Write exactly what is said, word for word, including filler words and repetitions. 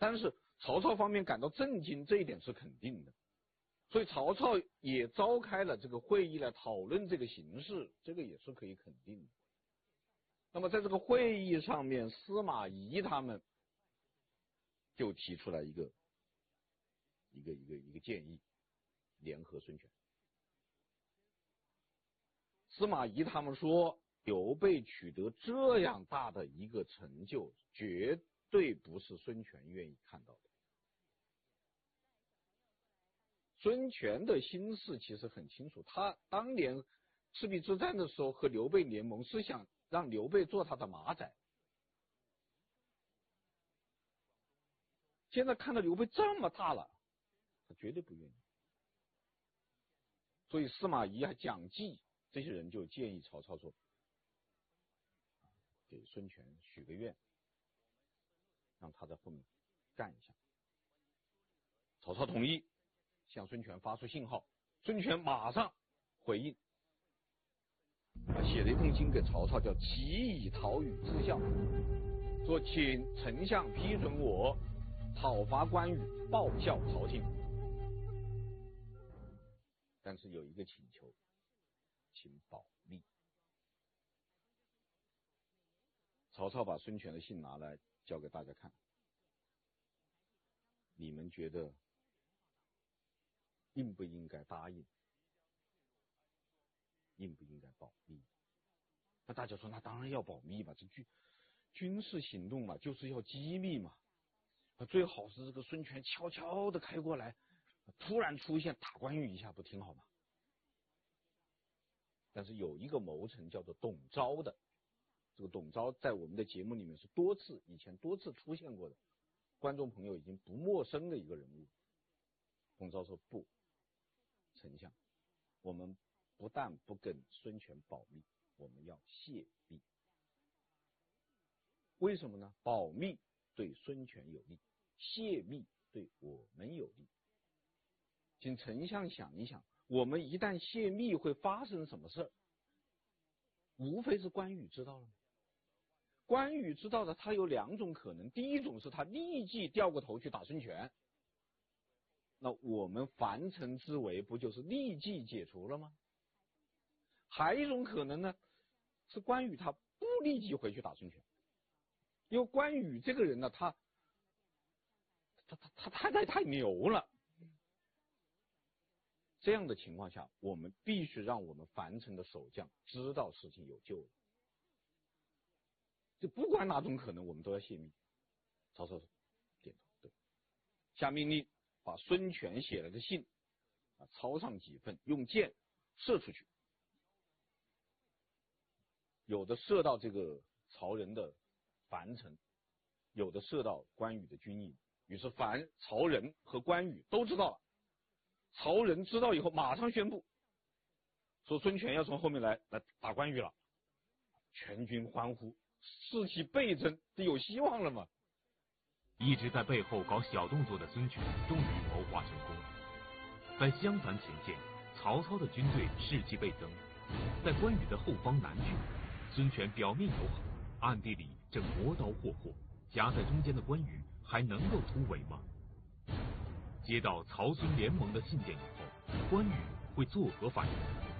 但是曹操方面感到震惊，这一点是肯定的。所以曹操也召开了这个会议来讨论这个形势，这个也是可以肯定的。那么在这个会议上面，司马懿他们就提出来一个一个一个一个建议，联合孙权。司马懿他们说，刘备取得这样大的一个成就，绝对不是孙权愿意看到的。孙权的心事其实很清楚，他当年赤壁之战的时候和刘备联盟，是想让刘备做他的马仔。现在看到刘备这么大了，他绝对不愿意。所以司马懿还蒋济这些人就建议曹操说，给孙权许个愿，让他在后面干一下。曹操同意，向孙权发出信号，孙权马上回应，写了一封信给曹操，叫齐以讨与之效，说请丞相批准我讨伐关羽，报效朝廷。但是有一个请求，请保密。曹操把孙权的信拿来交给大家看，你们觉得应不应该答应？应不应该保密？那大家说，那当然要保密嘛，这军军事行动嘛，就是要机密嘛。最好是这个孙权悄悄的开过来，突然出现打关羽一下，不挺好吗？但是有一个谋臣叫做董昭的，这个董昭在我们的节目里面是多次以前多次出现过的，观众朋友已经不陌生的一个人物。董昭说，不，丞相，我们不但不跟孙权保密，我们要泄密。为什么呢？保密对孙权有利，泄密对我们有利。请丞相想一想，我们一旦泄密会发生什么事？无非是关羽知道了吗？关羽知道的，他有两种可能，第一种是他立即掉过头去打孙权，那我们樊城之围不就是立即解除了吗？还有一种可能呢，是关羽他不立即回去打孙权，因为关羽这个人呢，他他他他太太太牛了。这样的情况下，我们必须让我们樊城的守将知道事情有救了。就不管哪种可能，我们都要泄密。曹操点头，对，下命令把孙权写来的信啊抄上几份，用箭射出去，有的射到这个曹仁的樊城，有的射到关羽的军营。于是樊、曹仁和关羽都知道了。曹仁知道以后，马上宣布说孙权要从后面来来打关羽了，全军欢呼，士气倍增，这有希望了嘛？ 一直在背后搞小动作的孙权终于谋划成功。在襄樊前线，曹操的军队士气倍增；在关羽的后方南郡，孙权表面友好，暗地里正磨刀霍霍，夹在中间的关羽还能够突围吗？接到曹孙联盟的信件以后，关羽会作何反应？